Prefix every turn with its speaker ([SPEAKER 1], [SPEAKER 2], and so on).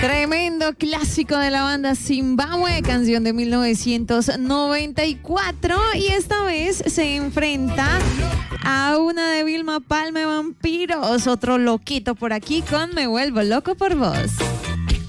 [SPEAKER 1] Tremendo clásico de la banda Zimbabue, canción de 1994, y esta vez se enfrenta a una de Vilma Palma, Vampiros, otro loquito por aquí con Me Vuelvo Loco por Vos.